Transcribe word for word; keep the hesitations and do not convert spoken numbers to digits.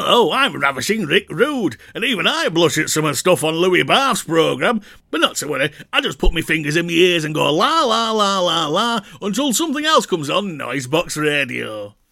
Hello, I'm Ravishing Rick Rude, and even I blush at some of the stuff on Louis Bath's programme, but not to worry, I just put my fingers in my ears and go la la la la la until something else comes on Noisebox Radio.